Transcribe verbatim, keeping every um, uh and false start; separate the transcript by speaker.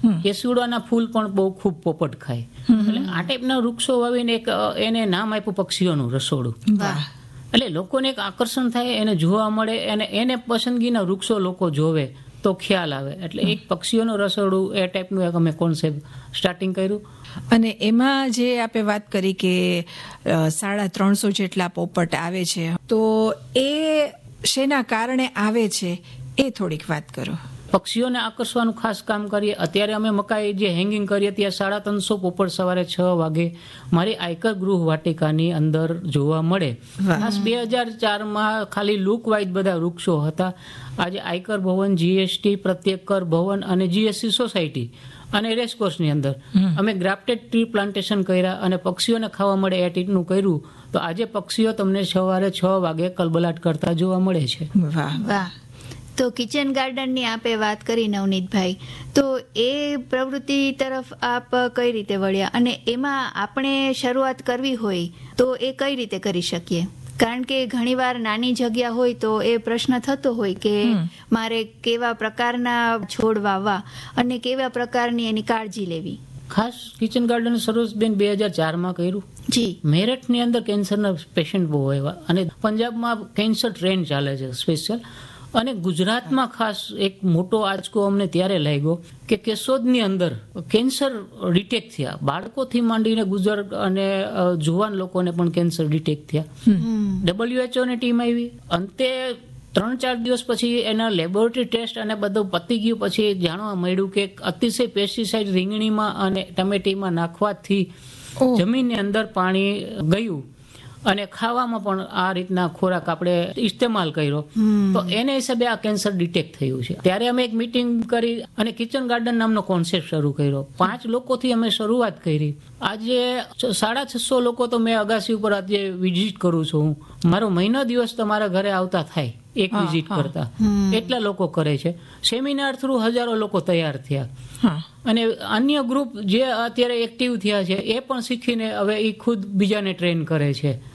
Speaker 1: કેસુડાના ફૂલ પણ બહુ ખૂબ પોપટ ખાય. એટલે આ ટાઈપના વૃક્ષો વાવીને એક એને નામ આપ્યું પક્ષીઓનું રસોડું. એટલે લોકોને એક આકર્ષણ થાય, એને જોવા મળે, અને એને પસંદગીના વૃક્ષો લોકો જોવે તો ખ્યાલ આવે. એટલે એક પક્ષીઓનું રસોડું એ ટાઈપનું એક અમે કોન્સેપ્ટ સ્ટાર્ટિંગ કર્યું.
Speaker 2: અને એમાં જે આપે વાત કરી કે સાડા ત્રણસો જેટલા પોપટ આવે છે, તો એ શેના કારણે આવે છે એ થોડીક વાત કરો.
Speaker 1: પક્ષીઓને આકર્ષવાનું ખાસ કામ કરીએ. અત્યારે અમે મકાઈ જે હેંગિંગ કરીએ ત્યાં સાડા ત્રણસો પોપટ સવારે છ વાગે મારી આયકર ગૃહ વાટિકાની અંદર જોવા મળે. ખાસ બે હજાર ચારમાં ખાલી લુક વાઇઝ બધા વૃક્ષો હતા. આજે આયકર ભવન, જીએસટી, પ્રત્યેક કર ભવન અને જીએસસી સોસાયટી અને રેસકોર્સની અંદર અમે ગ્રાફ્ટેડ ટ્રી પ્લાન્ટેશન કર્યા અને પક્ષીઓને ખાવા મળે એ ટીપનું કર્યું. તો આજે પક્ષીઓ તમને સવારે છ વાગે કલબલાટ કરતા જોવા મળે છે.
Speaker 2: વાહ
Speaker 3: વાહ. તો કિચન ગાર્ડનની આપે વાત કરી નવનીતભાઈ, તો એ પ્રવૃત્તિ તરફ આપ કઈ રીતે વળ્યા, અને એમાં આપણે શરૂઆત કરવી હોય તો એ કઈ રીતે કરી શકીએ? કારણ કે ઘણીવાર નાની જગ્યા હોય તો એ પ્રશ્ન થતો હોય કે મારે કેવા પ્રકારના છોડ વાવવા અને કેવા પ્રકારની એની કાળજી લેવી.
Speaker 1: ખાસ કિચન ગાર્ડન સરોજબેન બે હજાર ચારમાં કર્યું.
Speaker 3: જી.
Speaker 1: મેરઠની અંદર કેન્સરના પેશન્ટ બહુ આવ્યા અને પંજાબમાં કેન્સર ટ્રેન ચાલે છે સ્પેશિયલ. અને ગુજરાતમાં ખાસ એક મોટો આંચકો અમને ત્યારે લાગ્યો કે કેશોદની અંદર કેન્સર ડિટેક્ટ થયા. બાળકોથી માંડીને ગુજર અને જુવાન લોકોને પણ કેન્સર ડિટેક્ટ થયા. ડબલ્યુએચઓની ટીમ આવી. અંતે ત્રણ ચાર દિવસ પછી એના લેબોરેટરી ટેસ્ટ અને બધું પતી ગયું પછી જાણવા મળ્યું કે અતિશય પેસ્ટિસાઇડ રીંગણીમાં અને ટમેટીમાં નાખવાથી જમીનની અંદર પાણી ગયું અને ખાવામાં પણ આ રીતના ખોરાક આપણે ઇસ્તેમાલ કર્યો તો એને હિસાબે આ કેન્સર ડિટેક્ટ થયું છે. ત્યારે અમે એક મિટિંગ કરી અને કિચન ગાર્ડન નામનો કોન્સેપ્ટ શરૂ કર્યો. પાંચ લોકોથી અમે શરૂઆત કરી. આજે સાડા છસો લોકો તો મેં અગાસી ઉપર આજે વિઝિટ કરું છું. મારો મહિનો દિવસ તમારા ઘરે આવતા થાય એક વિઝિટ કરતા, એટલા લોકો કરે છે. સેમિનાર થ્રુ હજારો લોકો તૈયાર થયા અને અન્ય ગ્રુપ જે અત્યારે એક્ટિવ થયા છે એ પણ શીખીને હવે એ ખુદ બીજાને ટ્રેન કરે છે.